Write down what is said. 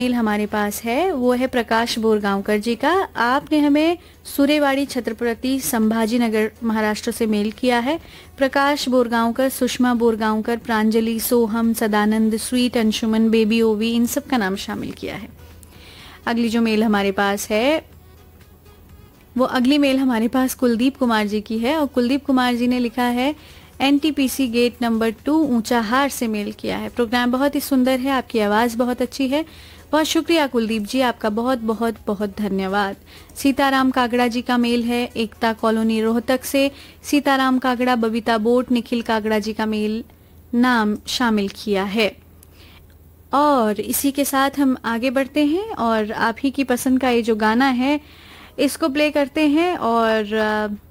Mail हमारे पास है वो है प्रकाश बोरगांवकर जी का। आपने हमें सुरेवाड़ी छत्रपति संभाजी नगर महाराष्ट्र से मेल किया है। प्रकाश बोरगांवकर, सुषमा बोरगांवकर, प्रांजलि, सोहम, सदानंद, स्वीट, अंशुमन, बेबी ओवी, इन सब का नाम शामिल किया है। अगली जो मेल हमारे पास है वो अगली मेल हमारे पास कुलदीप कुमार जी की है और कुलदीप कुमार जी ने लिखा है एनटीपीसी गेट नंबर 2 ऊंचाहार से मेल किया है। प्रोग्राम बहुत ही सुंदर है, आपकी आवाज़ बहुत अच्छी है। बहुत शुक्रिया कुलदीप जी, आपका बहुत बहुत बहुत धन्यवाद। सीताराम कागड़ा जी का मेल है एकता कॉलोनी रोहतक से। सीताराम कागड़ा, बबीता बोट, निखिल कागड़ा जी का मेल नाम शामिल किया है। और इसी के साथ हम आगे बढ़ते हैं और आप ही की पसंद का ये जो गाना है इसको प्ले करते हैं। और